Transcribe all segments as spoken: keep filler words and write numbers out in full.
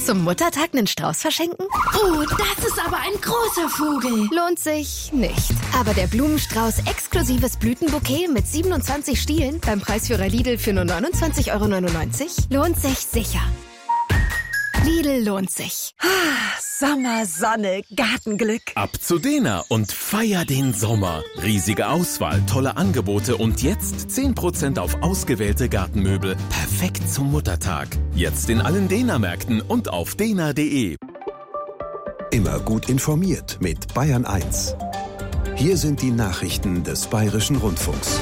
Zum Muttertag einen Strauß verschenken? Oh, das ist aber ein großer Vogel. Lohnt sich nicht. Aber der Blumenstrauß exklusives Blütenbouquet mit siebenundzwanzig Stielen beim Preisführer Lidl für nur neunundzwanzig Euro neunundneunzig lohnt sich sicher. Lidl lohnt sich. Sommer, Sonne, Gartenglück. Ab zu Dena und feier den Sommer. Riesige Auswahl, tolle Angebote und jetzt zehn Prozent auf ausgewählte Gartenmöbel. Perfekt zum Muttertag. Jetzt in allen Dena-Märkten und auf dena punkt de. Immer gut informiert mit Bayern eins. Hier sind die Nachrichten des Bayerischen Rundfunks.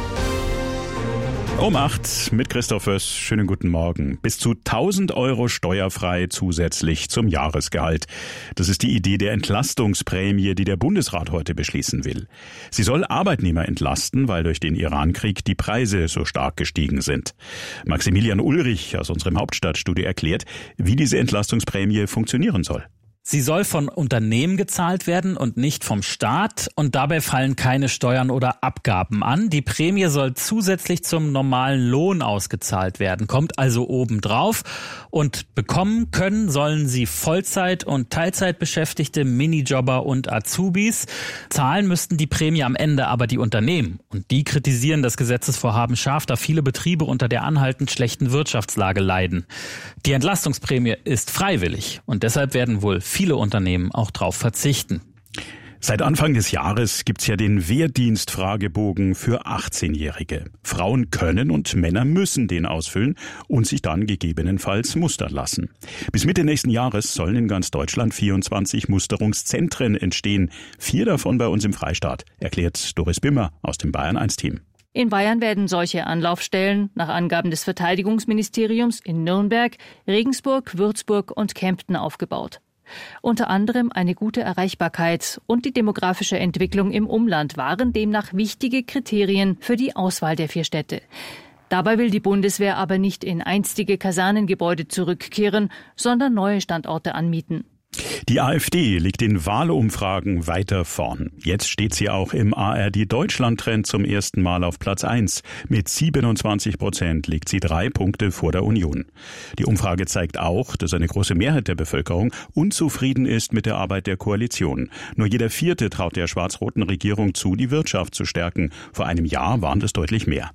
Um acht mit Christoph Föss. Schönen guten Morgen. Bis zu tausend Euro steuerfrei zusätzlich zum Jahresgehalt. Das ist die Idee der Entlastungsprämie, die der Bundesrat heute beschließen will. Sie soll Arbeitnehmer entlasten, weil durch den Irankrieg die Preise so stark gestiegen sind. Maximilian Ulrich aus unserem Hauptstadtstudio erklärt, wie diese Entlastungsprämie funktionieren soll. Sie soll von Unternehmen gezahlt werden und nicht vom Staat und dabei fallen keine Steuern oder Abgaben an. Die Prämie soll zusätzlich zum normalen Lohn ausgezahlt werden, kommt also obendrauf und bekommen können sollen sie Vollzeit- und Teilzeitbeschäftigte, Minijobber und Azubis. Zahlen müssten die Prämie am Ende aber die Unternehmen und die kritisieren das Gesetzesvorhaben scharf, da viele Betriebe unter der anhaltend schlechten Wirtschaftslage leiden. Die Entlastungsprämie ist freiwillig und deshalb werden wohl viele Unternehmen auch drauf verzichten. Seit Anfang des Jahres gibt's ja den Wehrdienstfragebogen für achtzehnjährige. Frauen können und Männer müssen den ausfüllen und sich dann gegebenenfalls mustern lassen. Bis Mitte nächsten Jahres sollen in ganz Deutschland vierundzwanzig Musterungszentren entstehen. Vier davon bei uns im Freistaat, erklärt Doris Bimmer aus dem Bayern eins Team. In Bayern werden solche Anlaufstellen nach Angaben des Verteidigungsministeriums in Nürnberg, Regensburg, Würzburg und Kempten aufgebaut. Unter anderem eine gute Erreichbarkeit und die demografische Entwicklung im Umland waren demnach wichtige Kriterien für die Auswahl der vier Städte. Dabei will die Bundeswehr aber nicht in einstige Kasernengebäude zurückkehren, sondern neue Standorte anmieten. Die AfD liegt in Wahlumfragen weiter vorn. Jetzt steht sie auch im A R D-Deutschland-Trend zum ersten Mal auf Platz eins. Mit siebenundzwanzig Prozent liegt sie drei Punkte vor der Union. Die Umfrage zeigt auch, dass eine große Mehrheit der Bevölkerung unzufrieden ist mit der Arbeit der Koalition. Nur jeder Vierte traut der schwarz-roten Regierung zu, die Wirtschaft zu stärken. Vor einem Jahr waren es deutlich mehr.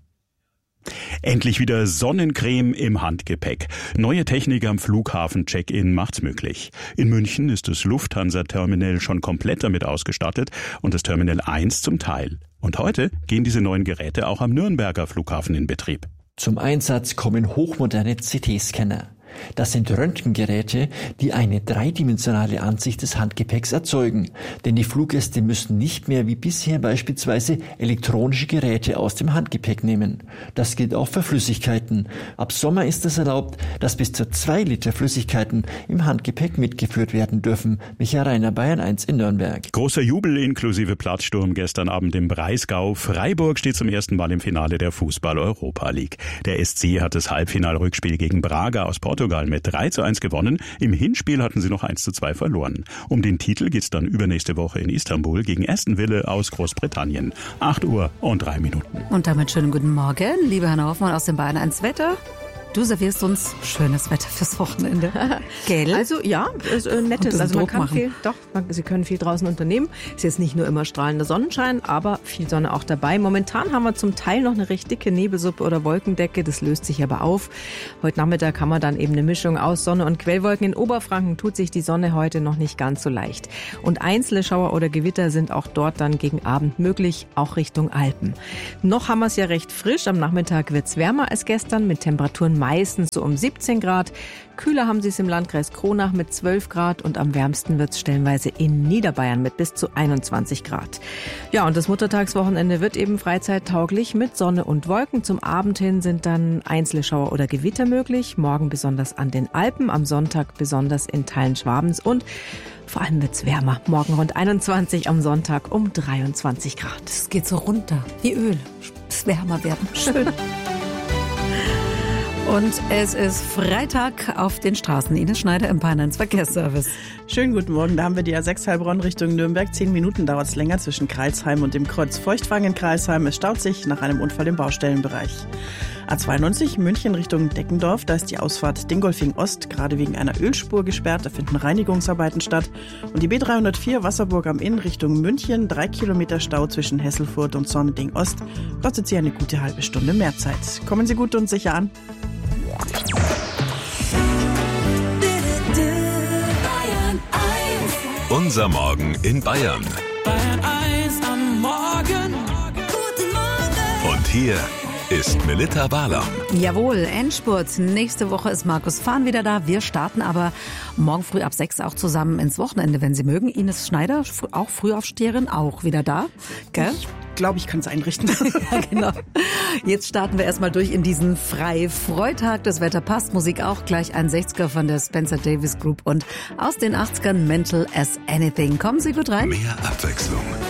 Endlich wieder Sonnencreme im Handgepäck. Neue Technik am Flughafen Check-in macht's möglich. In München ist das Lufthansa-Terminal schon komplett damit ausgestattet und das Terminal eins zum Teil. Und heute gehen diese neuen Geräte auch am Nürnberger Flughafen in Betrieb. Zum Einsatz kommen hochmoderne C T-Scanner. Das sind Röntgengeräte, die eine dreidimensionale Ansicht des Handgepäcks erzeugen. Denn die Fluggäste müssen nicht mehr wie bisher beispielsweise elektronische Geräte aus dem Handgepäck nehmen. Das gilt auch für Flüssigkeiten. Ab Sommer ist es erlaubt, dass bis zu zwei Liter Flüssigkeiten im Handgepäck mitgeführt werden dürfen. Michael Reiner, Bayern eins in Nürnberg. Großer Jubel inklusive Platzsturm gestern Abend im Breisgau. Freiburg steht zum ersten Mal im Finale der Fußball-Europa League. Der S C hat das Halbfinalrückspiel gegen Braga aus Portugal mit drei zu eins gewonnen. Im Hinspiel hatten sie noch eins zu zwei verloren. Um den Titel geht's dann übernächste Woche in Istanbul gegen Aston Villa aus Großbritannien. acht Uhr und drei Minuten. Und damit schönen guten Morgen, liebe Hanna Hoffmann aus dem Bayern eins Wetter. Du servierst uns schönes Wetter fürs Wochenende. Gell? Also ja, ist, äh, nettes. Also man kann viel, doch, man, Sie können viel draußen unternehmen. Ist jetzt nicht nur immer strahlender Sonnenschein, aber viel Sonne auch dabei. Momentan haben wir zum Teil noch eine recht dicke Nebelsuppe oder Wolkendecke. Das löst sich aber auf. Heute Nachmittag haben wir dann eben eine Mischung aus Sonne und Quellwolken. In Oberfranken tut sich die Sonne heute noch nicht ganz so leicht. Und einzelne Schauer oder Gewitter sind auch dort dann gegen Abend möglich, auch Richtung Alpen. Noch haben wir es ja recht frisch. Am Nachmittag wird es wärmer als gestern mit Temperaturen meistens so um siebzehn Grad. Kühler haben sie es im Landkreis Kronach mit zwölf Grad und am wärmsten wird es stellenweise in Niederbayern mit bis zu einundzwanzig Grad. Ja, und das Muttertagswochenende wird eben freizeittauglich mit Sonne und Wolken. Zum Abend hin sind dann einzelne Schauer oder Gewitter möglich. Morgen besonders an den Alpen, am Sonntag besonders in Teilen Schwabens und vor allem wird es wärmer. Morgen rund einundzwanzig, am Sonntag um dreiundzwanzig Grad. Es geht so runter, wie Öl. Es wärmer werden. Schön. Und es ist Freitag auf den Straßen. Ines Schneider im Bayern eins Verkehrsservice. Schönen guten Morgen. Da haben wir die A sechs Heilbronn Richtung Nürnberg. Zehn Minuten dauert es länger zwischen Kreilsheim und dem Kreuz Feuchtwangen in Kreilsheim. Es staut sich nach einem Unfall im Baustellenbereich. A zweiundneunzig München Richtung Deckendorf. Da ist die Ausfahrt Dingolfing Ost gerade wegen einer Ölspur gesperrt. Da finden Reinigungsarbeiten statt. Und die B dreihundertvier Wasserburg am Inn Richtung München. Drei Kilometer Stau zwischen Hesselfurt und Sonnending Ost. Kostet Sie eine gute halbe Stunde mehr Zeit. Kommen Sie gut und sicher an. Unser Morgen in Bayern. Bayern eins am Morgen. Guten Morgen. Und hier ist Melitta Barlaam. Jawohl, Endspurt. Nächste Woche ist Markus Fahn wieder da. Wir starten aber morgen früh ab sechs auch zusammen ins Wochenende, wenn Sie mögen. Ines Schneider, auch Frühaufsteherin, auch wieder da. Gell? Ich glaube, ich kann es einrichten. Ja, genau. Jetzt starten wir erstmal durch in diesen Frei-Freitag. Das Wetter passt, Musik auch. Gleich ein sechziger von der Spencer Davis Group und aus den achtzigern Mental as Anything. Kommen Sie gut rein. Mehr Abwechslung